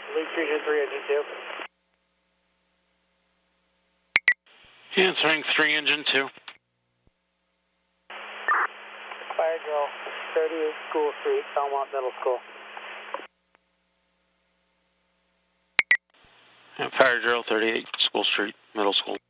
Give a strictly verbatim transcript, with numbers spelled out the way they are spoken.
Leak Region three, Engine two. Answering three, Engine two. Fire Drill, thirty-eight School Street, Belmont Middle School. Fire Drill, thirty-eight School Street, Middle School.